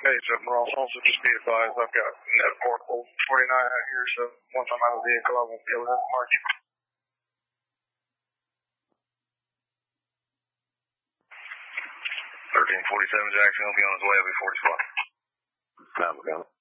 Hey, so Ross, also just be advised, I've got net portable 49 out here, so once I'm out of the vehicle, I won't be able to mark you. 1347 Jackson will be on his way, I'll be 40 spot. I'm coming.